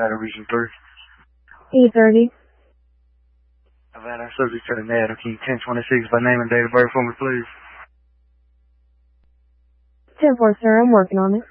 Data Region 3. E30. I've had our subject to the net. Can you 1026 by name and date of birth for me, please? 10-4, sir. I'm working on it.